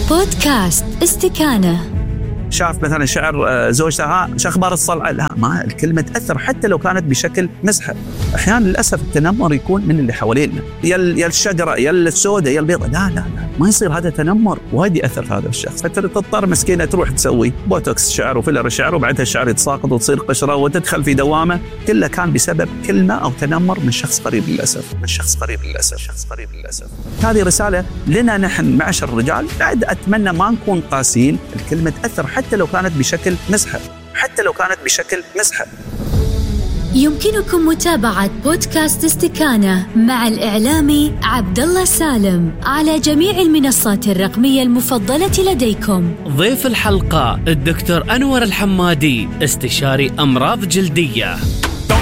بودكاست استكانة. شاف مثلا شعر زوجته شو اخبار الصلعه، لا ما الكلمه تاثر حتى لو كانت بشكل مزحه. احيانا للاسف التنمر يكون من اللي حوالينا، يا الشجره يا السوداء يا البيضاء، لا ما يصير هذا تنمر، وايد ياثر في هذا الشخص. فتضطر مسكينه تروح تسوي بوتوكس شعر وفيلر شعر، وبعدها الشعر يتساقط وتصير قشره وتدخل في دوامه، كله كان بسبب كلمه او تنمر من شخص قريب للاسف، هذه رساله لنا نحن معشر الرجال. بعد اتمنى ما نكون قاسيين، الكلمه تاثر حتى لو كانت بشكل مزحة. يمكنكم متابعة بودكاست استكانة مع الإعلامي عبدالله سالم على جميع المنصات الرقمية المفضلة لديكم. ضيف الحلقة الدكتور أنور الحمادي، استشاري أمراض جلدية.